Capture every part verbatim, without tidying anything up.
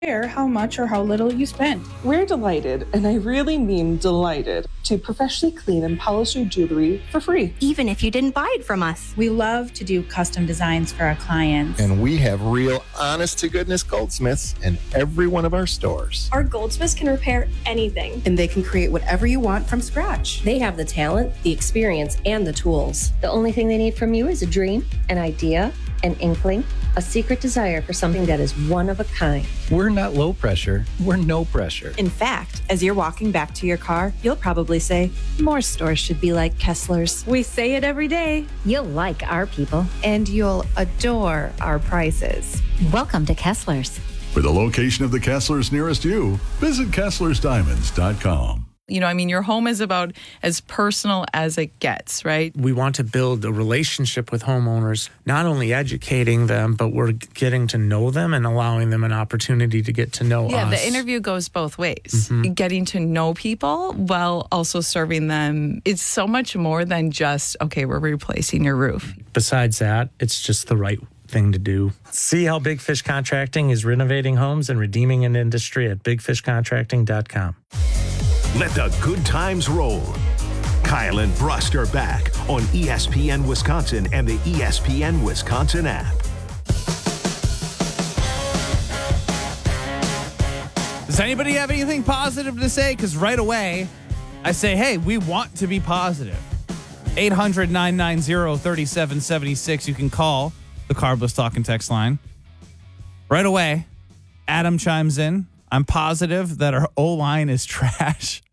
care how much or how little you spend. We're delighted, and I really mean delighted, to professionally clean and polish your jewelry for free. Even if you didn't buy it from us. We love to do custom designs for our clients. And we have real, honest-to-goodness goldsmiths in every one of our stores. Our goldsmiths can repair anything. And they can create whatever you want from scratch. They have the talent, the experience, and the tools. The only thing they need from you is a dream, an idea, an inkling, a secret desire for something that is one of a kind. We're not low pressure. We're no pressure. In fact, as you're walking back to your car, you'll probably say, more stores should be like Kessler's. We say it every day. You'll like our people. And you'll adore our prices. Welcome to Kessler's. For the location of the Kessler's nearest you, visit Kessler's Diamonds dot com. You know, I mean, your home is about as personal as it gets, right? We want to build a relationship with homeowners, not only educating them, but we're getting to know them and allowing them an opportunity to get to know yeah, us. Yeah, the interview goes both ways. Mm-hmm. Getting to know people while also serving them. It's so much more than just, okay, we're replacing your roof. Besides that, it's just the right thing to do. See how Big Fish Contracting is renovating homes and redeeming an industry at big fish contracting dot com. Let the good times roll. Kyle and Brust are back on E S P N Wisconsin and the E S P N Wisconsin app. Does anybody have anything positive to say? Because right away, I say, hey, we want to be positive. eight hundred, nine nine zero, three seven seven six. You can call the Carbless Talking text line. Right away, Adam chimes in. I'm positive that our O-line is trash.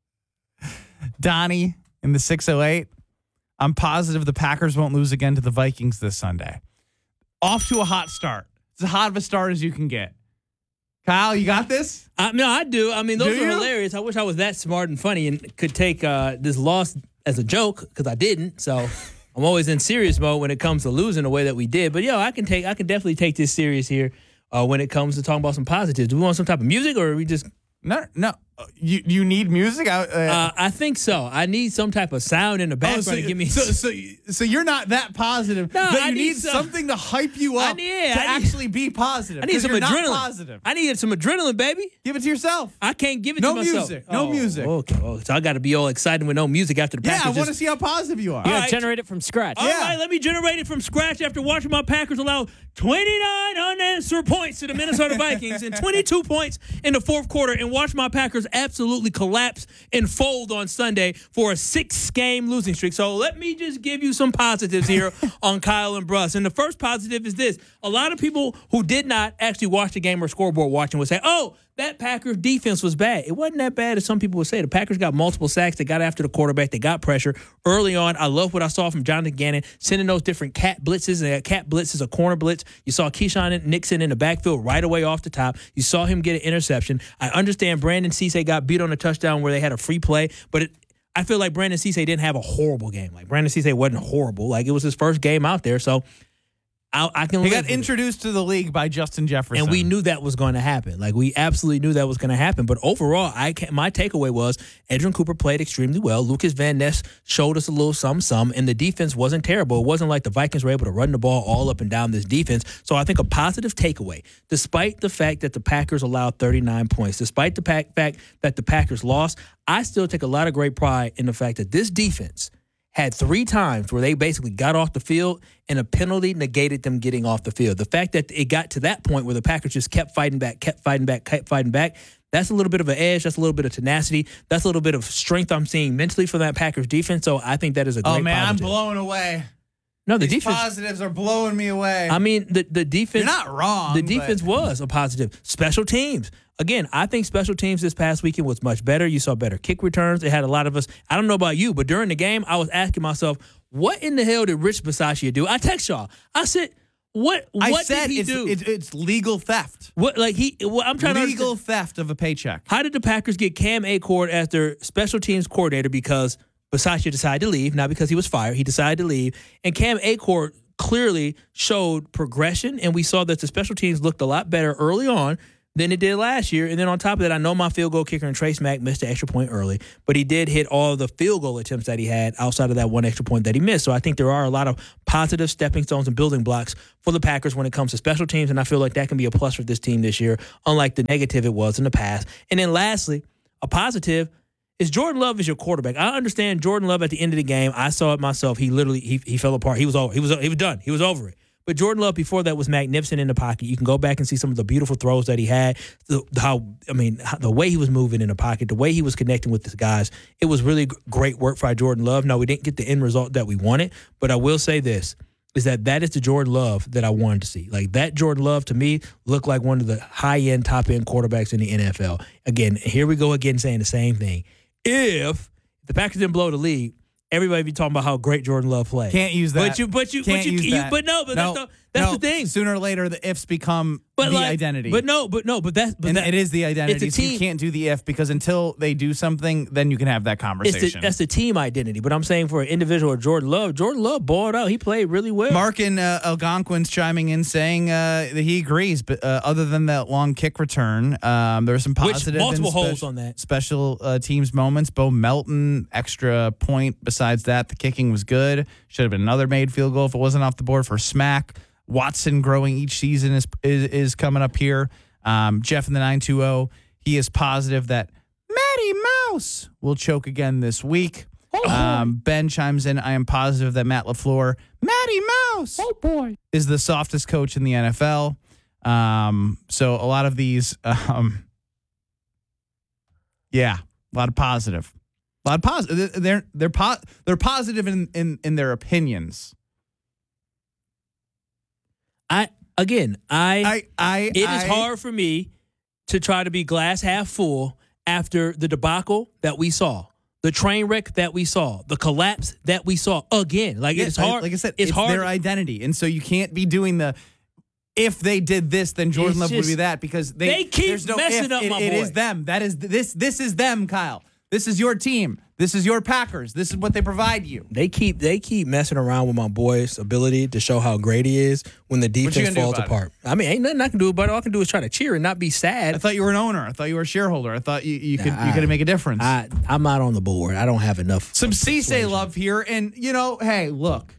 Donnie in the six oh eight. I'm positive the Packers won't lose again to the Vikings this Sunday. Off to a hot start. It's as hot of a start as you can get. Kyle, you got this? I, no, I do. I mean, those do are you? hilarious. I wish I was that smart and funny and could take uh, this loss as a joke because I didn't. So I'm always in serious mode when it comes to losing the way that we did. But, yo, I can take. I can definitely take this serious here. Uh, when it comes to talking about some positives. Do we want some type of music or are we just... No, no. You you need music? I, uh, uh, I think so. I need some type of sound in the background oh, so, to give me... So, so, so you're not that positive. No, that I you need need some, something to hype you up I need, to I need, actually be positive. I need some you're adrenaline. Not positive. I need some adrenaline, baby. Give it to yourself. I can't give it no to myself. Music. No oh, music. Okay. Oh, so I got to be all excited with no music after the yeah, Packers. Yeah, I want to just... see how positive you are. You got to right. generate it from scratch. All yeah. right, let me generate it from scratch after watching my Packers allow twenty-nine unanswered points to the Minnesota Vikings and twenty-two points in the fourth quarter and watch my Packers absolutely collapse and fold on Sunday for a six-game losing streak. So let me just give you some positives here on Kyle and Bruss. And the first positive is this. A lot of people who did not actually watch the game or scoreboard watching would say, oh, that Packers defense was bad. It wasn't that bad as some people would say. The Packers got multiple sacks. They got after the quarterback. They got pressure early on. I love what I saw from Jonathan Gannon sending those different cat blitzes. And a cat blitz is a corner blitz. You saw Keyshawn Nixon in the backfield right away off the top. You saw him get an interception. I understand Brandon Cisse got beat on a touchdown where they had a free play, but it, I feel like Brandon Cisse didn't have a horrible game. Like Brandon Cisse wasn't horrible. Like it was his first game out there, so I, I can. He got introduced it. to the league by Justin Jefferson, and we knew that was going to happen. Like we absolutely knew that was going to happen. But overall, I can, my takeaway was Edgerrin Cooper played extremely well. Lucas Van Ness showed us a little some some, and the defense wasn't terrible. It wasn't like the Vikings were able to run the ball all up and down this defense. So I think a positive takeaway, despite the fact that the Packers allowed thirty-nine points, despite the fact that the Packers lost, I still take a lot of great pride in the fact that this defense had three times where they basically got off the field and a penalty negated them getting off the field. The fact that it got to that point where the Packers just kept fighting back, kept fighting back, kept fighting back, that's a little bit of an edge. That's a little bit of tenacity. That's a little bit of strength I'm seeing mentally from that Packers defense. So I think that is a great Oh, man, positive. I'm blown away. No, the These defense positives are blowing me away. I mean, the, the defense. You're not wrong. The defense but... was a positive. Special teams. Again, I think special teams this past weekend was much better. You saw better kick returns. It had a lot of us. I don't know about you, but during the game, I was asking myself, what in the hell did Rich Bisaccia do? I text y'all. I said, what, what I said did he it's, do? It's, it's legal theft. What, like he, what, I'm trying legal to Legal theft of a paycheck. How did the Packers get Cam Achord as their special teams coordinator because Bisaccia decided to leave, not because he was fired. He decided to leave. And Cam Achord clearly showed progression, and we saw that the special teams looked a lot better early on than it did last year. And then on top of that, I know my field goal kicker and Trace Mack missed the extra point early, but he did hit all the field goal attempts that he had outside of that one extra point that he missed. So I think there are a lot of positive stepping stones and building blocks for the Packers when it comes to special teams, and I feel like that can be a plus for this team this year, unlike the negative it was in the past. And then lastly, a positive is Jordan Love is your quarterback. I understand Jordan Love at the end of the game. I saw it myself. He literally he he fell apart. He was over. He was he was done. He was over it. But Jordan Love before that was magnificent in the pocket. You can go back and see some of the beautiful throws that he had. The, how I mean, how, the way he was moving in the pocket, the way he was connecting with his guys. It was really g- great work by Jordan Love. Now, we didn't get the end result that we wanted, but I will say this, is that that is the Jordan Love that I wanted to see. Like, that Jordan Love, to me, looked like one of the high-end, top-end quarterbacks in the N F L. Again, here we go again saying the same thing. If the Packers didn't blow the lead, everybody be talking about how great Jordan Love played. Can't use that. But you, but you, Can't but you, use you that. but no, but no, that's, the, that's no. the thing. Sooner or later, the ifs become But the like, identity. But no, but no, but that's but and that, it is the identity. It's a So you team. can't do the if because until they do something, then you can have that It's conversation. the, that's the team identity. But I'm saying for an individual, Jordan Love, Jordan Love balled out. He played really well. Mark and uh, Algonquin's chiming in saying uh, that he agrees, but uh, other than that long kick return, um, there were some Which positive multiple and spe- holes on that. special uh, teams moments. Bo Melton, extra point. Besides that, the kicking was good. Should have been another made field goal if it wasn't off the board for Smack. Watson growing each season is is, is coming up here. Um, Jeff in the nine two zero, he is positive that Matty Mouse will choke again this week. Um, Ben chimes in, I am positive that Matt LaFleur, Matty Mouse, oh boy, is the softest coach in the N F L. Um, so a lot of these, um, yeah, a lot of positive, a lot of positive. They're they're po- they're positive in, in in their opinions. I again, I, I, I it I, is hard for me to try to be glass half full after the debacle that we saw, the train wreck that we saw, the collapse that we saw again. Like Yeah, it's hard. Like I said, it's, it's, hard. their identity, and so you can't be doing the. If they did this, then Jordan It's Love would just- be that because they, they keep there's no messing if. up It, my it boy. is them. That is this. This is them, Kyle. This is your team. This is your Packers. This is what they provide you. They keep they keep messing around with my boy's ability to show how great he is when the What you defense gonna do falls about apart. I mean, ain't nothing I can do about it. All I can do is try to cheer and not be sad. I thought you were an owner. I thought you were a shareholder. I thought you, you could Nah, you could I- make a difference. I I'm not on the board. I don't have enough. Some Cisse love here, and you know, hey, look,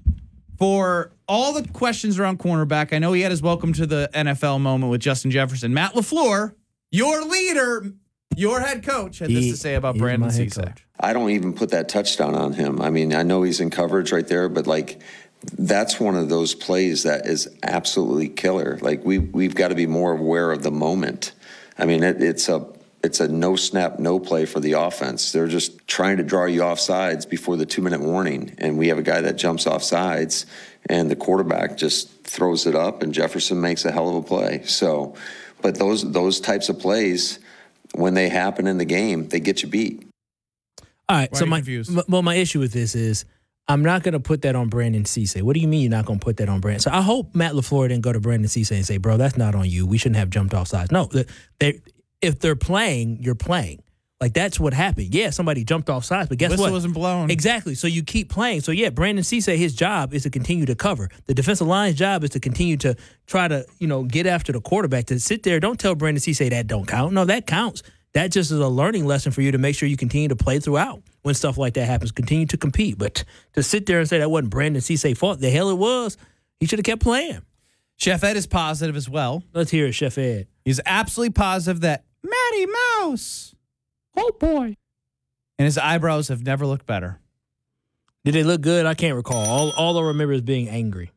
for all the questions around cornerback, I know he had his welcome to the N F L moment with Justin Jefferson. Matt LaFleur, your leader, your head coach, had this He- to say about he's Brandon my head Cisse. coach. I don't even put that touchdown on him. I mean, I know he's in coverage right there, but like that's one of those plays that is absolutely killer. Like we we've got to be more aware of the moment. I mean, it, it's a it's a no snap, no play for the offense. They're just trying to draw you off sides before the two minute warning, and we have a guy that jumps off sides, and the quarterback just throws it up, and Jefferson makes a hell of a play. So, but those those types of plays, when they happen in the game, they get you beat. All right. Why so are you my confused? m- well, my issue with this is I'm not going to put that on Brandon Cisse. What do you mean you're not going to put that on Brandon? So I hope Matt LaFleur didn't go to Brandon Cisse and say, "Bro, that's not on you. We shouldn't have jumped off sides." No, they, they if they're playing, you're playing. Like that's what happened. Yeah, somebody jumped off sides, but guess Whistle what? wasn't blown. Exactly. So you keep playing. So yeah, Brandon Cisse, his job is to continue to cover. The defensive line's job is to continue to try to, you know, get after the quarterback. To sit there, don't tell Brandon Cisse that don't count. No, that counts. That just is a learning lesson for you to make sure you continue to play throughout when stuff like that happens. Continue to compete. But to sit there and say that wasn't Brandon Cisse's fault, the hell it was. He should have kept playing. Chef Ed is positive as well. Let's hear it, Chef Ed. He's absolutely positive that Matty Mouse, oh boy, and his eyebrows have never looked better. Did they look good? I can't recall. All all I remember is being angry.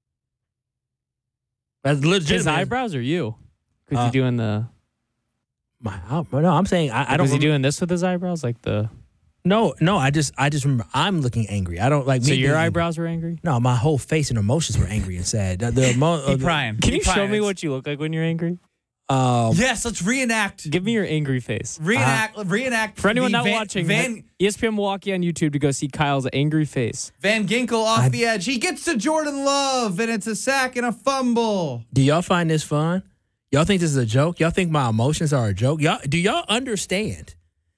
That's legit. His eyebrows or you? Because Uh, he doing the. My, I, no, I'm saying I, I don't. Was he remember- doing this with his eyebrows, like the? No, no. I just, I just remember I'm looking angry. I don't like. So me your being- eyebrows were angry? No, my whole face and emotions were angry and sad. The, the, emo- He uh, the- crying. Can He you show crying. me what you look like when you're angry? Um, Yes, let's reenact. Give me your angry face. Reenact. reenact. For anyone the not Van, watching, Van head E S P N Milwaukee on YouTube to go see Kyle's angry face. Van Ginkel off I- the edge. He gets to Jordan Love, and it's a sack and a fumble. Do y'all find this fun? Y'all think this is a joke? Y'all think my emotions are a joke? Y'all do y'all understand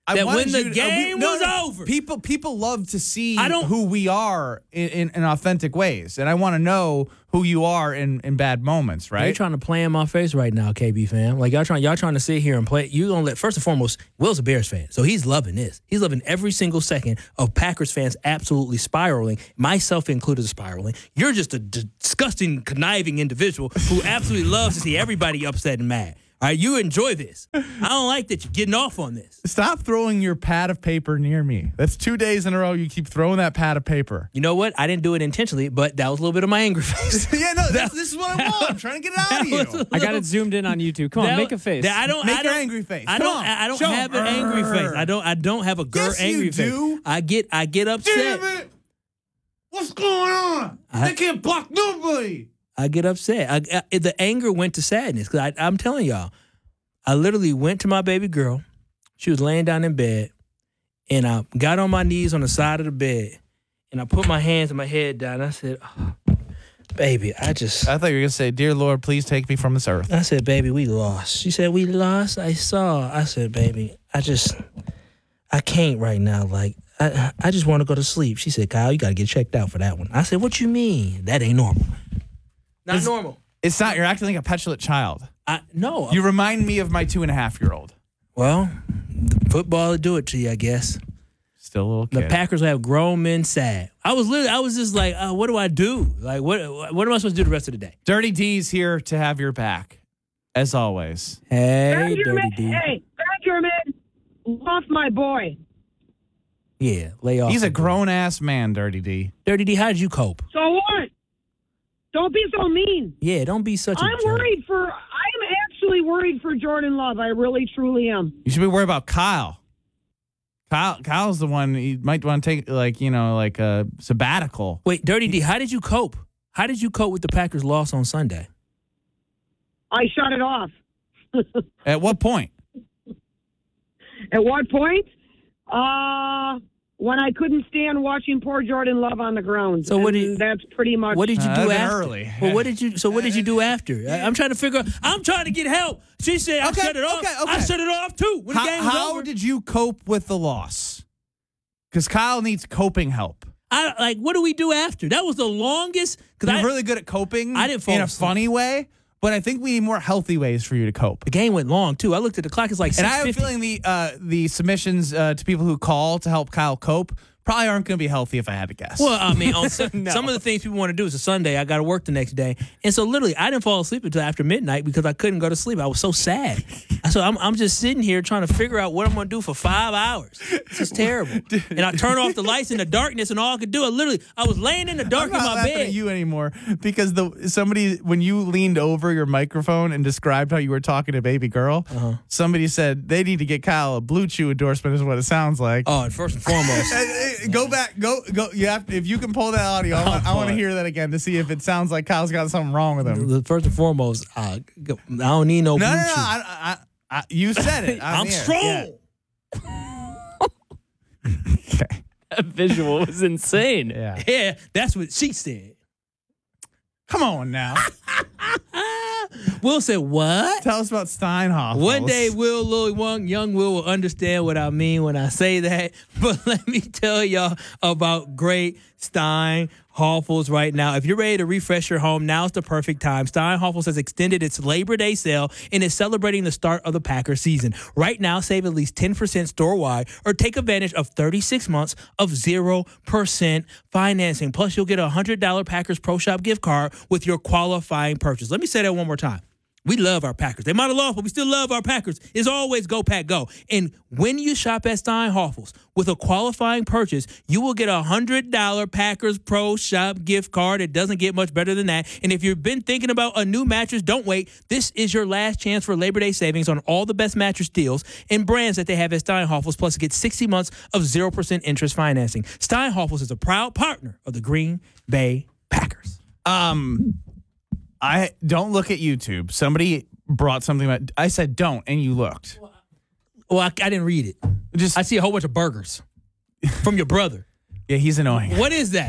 I that when wanted the you to- uh, we- game no, was no. over. People people love to see I don't- who we are in, in, in authentic ways, and I want to know who you are in, in bad moments, right? You're trying to play in my face right now, K B fam. Like y'all trying, y'all trying to sit here and play. You gonna let first and foremost, Will's a Bears fan, so he's loving this. He's loving every single second of Packers fans absolutely spiraling, myself included, spiraling. You're just a disgusting, conniving individual who absolutely loves to see everybody upset and mad. All right, you enjoy this. I don't like that you're getting off on this. Stop throwing your pad of paper near me. That's two days in a row you keep throwing that pad of paper. You know what? I didn't do it intentionally, but that was a little bit of my angry face. yeah, no, that's, this is what I want. I'm trying to get it out of you. I got it zoomed in on YouTube. Come on, That- make a face. that I don't. Make I your don't, angry face. I Come don't. on. I don't Show have 'em. an angry face. I don't. I don't have a girl Yes, you angry face. do. I get. I get upset. Damn it! What's going on? I- they can't block nobody. I get upset. I, I, the anger went to sadness because I'm telling y'all, I literally went to my baby girl. She was laying down in bed, and I got on my knees on the side of the bed, and I put my hands and my head down. And I said, oh, "Baby, I just." I thought you were gonna say, "Dear Lord, please take me from this earth." I said, "Baby, we lost." She said, "We lost." I saw. I said, "Baby, I just, I can't right now. Like, I, I just want to go to sleep." She said, "Kyle, you got to get checked out for that one." I said, "What you mean? That ain't normal. Not It's- normal." It's not. You're acting like a petulant child. I no. You remind me of my two and a half year old. Well, the football will do it to you, I guess. Still a little kid. The Packers will have grown men sad. I was literally, I was just like, uh, what do I do? Like, what, what am I supposed to do the rest of the day? Dirty D's here to have your back, as always. Hey, Dirty Benjamin, D. hey, Benjamin, love my boy. Yeah, lay off. He's a the boy. grown ass man, Dirty D. Dirty D, how did you cope? So what? Don't be so mean. Yeah, don't be such a I'm jerk. worried for. I'm actually worried for Jordan Love. I really, truly am. You should be worried about Kyle. Kyle, Kyle's the one. He might want to take like you know like a sabbatical. Wait, Dirty D, how did you cope? How did you cope with the Packers' loss on Sunday? I shut it off. At what point? At what point? Uh, when I couldn't stand watching poor Jordan Love on the ground. So what And did- that's pretty much. What did you Uh, do that'd been after? early. Well, what did you? So what did you do after? I, I'm trying to figure out. I'm trying to get help. She said I Okay, shut it off. okay, I okay. shut it off too. When How, the game was how over. did you cope with the loss? Because Kyle needs coping help. I like. What do we do after? That was the longest. Because You're I really good at coping. I didn't fall in a asleep. funny way, but I think we need more healthy ways for you to cope. the game went long too. I looked at the clock. It's like And six I have a fifty. feeling the uh, the submissions uh, to people who call to help Kyle cope probably aren't going to be healthy if I had to guess. Well, I mean, on some, No. some of the things people want to do is a Sunday. I got to work the next day, and so literally, I didn't fall asleep until after midnight because I couldn't go to sleep. I was so sad. So I'm, I'm just sitting here trying to figure out what I'm going to do for five hours. This is terrible. And I turned off the lights in the darkness, and all I could do, I literally, I was laying in the dark I'm in not my laughing bed. at you anymore because the somebody when you leaned over your microphone and described how you were talking to baby girl, Uh-huh. somebody said they need to get Kyle a Blue Chew endorsement is what it sounds like. Oh, and first and foremost, Hey, hey, go back, go, go. You have to, if you can pull that audio. I want, I want to boy. hear that again to see if it sounds like Kyle's got something wrong with him. the- first and foremost, uh, I don't need no No, blue no, no. chew. I, I, I, you said it. I'm on the air. strong. Yeah. That visual was insane. Yeah. Yeah, that's what she said. Come on now. Will said, what? Tell us about Steinhoff. One day, Will, Lil Young, young Will will understand what I mean when I say that. But let me tell y'all about great Steinhoffels right now. If you're ready to refresh your home, now's the perfect time. Steinhoffels has extended its Labor Day sale and is celebrating the start of the Packers season. Right now, save at least ten percent store-wide or take advantage of thirty-six months of zero percent financing. Plus, you'll get a one hundred dollars Packers Pro Shop gift card with your qualifying purchase. Let me say that one more time. We love our Packers. They might have lost, but we still love our Packers. It's always go, Pack, go. And when you shop at Steinhoffels with a qualifying purchase, you will get a one hundred dollars Packers Pro Shop gift card. It doesn't get much better than that. And if you've been thinking about a new mattress, don't wait. This is your last chance for Labor Day savings on all the best mattress deals and brands that they have at Steinhoffels. Plus, get sixty months of zero percent interest financing. Steinhoffels is a proud partner of the Green Bay Packers. Um, I don't look at YouTube. Somebody brought something about. I said don't, and you looked. Well, I, I didn't read it. Just I see a whole bunch of burgers from your brother. Yeah, he's annoying. What is that?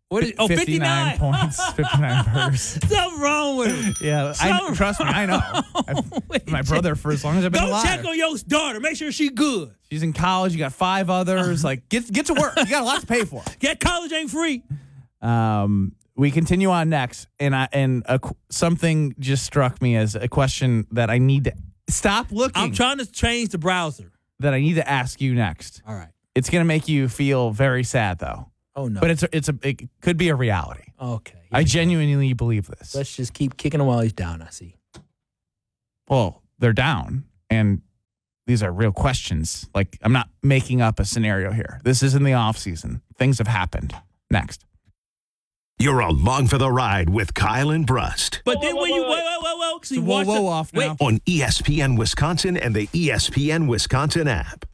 What is, oh, fifty-nine points, fifty-nine purse. Something wrong with it. Yeah, I, trust me, I know. I've, my brother for as long as I've been Go alive. check on your daughter. Make sure she's good. She's in college. You got five others. Like, get get to work. You got a lot to pay for. Get college ain't free. Um, we continue on next, and I and a, something just struck me as a question that I need to stop looking. I'm trying to change the browser. That I need to ask you next. All right. It's gonna make you feel very sad, though. Oh no! But it's a, it's a it could be a reality. Okay. I genuinely believe this. Let's just keep kicking him while he's down. I see. Well, they're down, and these are real questions. Like, I'm not making up a scenario here. This is in the off season. Things have happened. Next. You're along for the ride with Kyle and Brust. But then when you whoa whoa whoa whoa, so you whoa watch whoa the, off wait. now on E S P N Wisconsin and the E S P N Wisconsin app.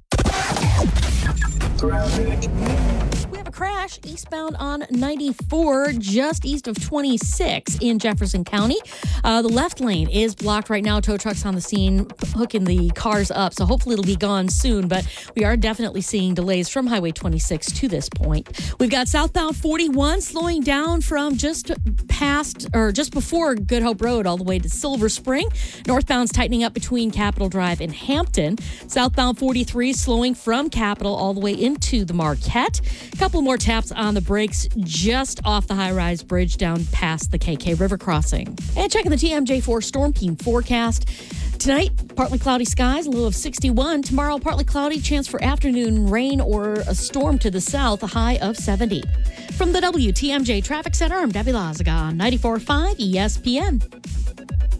We have a crash eastbound on ninety-four, just east of twenty-six in Jefferson County. Uh, the left lane is blocked right now. Tow trucks on the scene hooking the cars up, so hopefully it'll be gone soon. But we are definitely seeing delays from Highway twenty-six to this point. We've got southbound forty-one slowing down from just past or just before Good Hope Road all the way to Silver Spring. Northbound's tightening up between Capitol Drive and Hampton. Southbound forty-three slowing from Capitol all the way into the Marquette. A couple more taps on the brakes just off the high-rise bridge down past the K K River crossing. And checking the T M J four Storm Team forecast. Tonight, partly cloudy skies, a low of sixty-one. Tomorrow, partly cloudy, chance for afternoon rain or a storm to the south, a high of seventy. From the W T M J Traffic Center, I'm Debbie Lazaga on ninety-four point five E S P N.